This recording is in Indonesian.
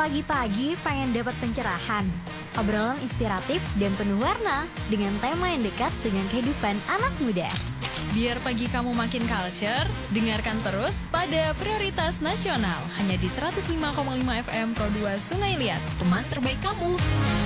Pagi-pagi pengen dapat pencerahan, obrolan inspiratif dan penuh warna dengan tema yang dekat dengan kehidupan anak muda. Biar pagi kamu makin culture, dengarkan terus pada Prioritas Nasional hanya di 105,5 FM Pro 2 Sungai Liat, teman terbaik kamu.